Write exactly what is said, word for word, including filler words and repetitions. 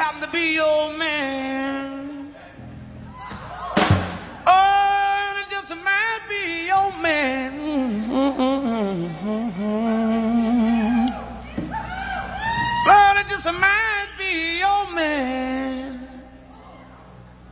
happen to be your man. Oh, it just might be your man. Lord, it just might be your man.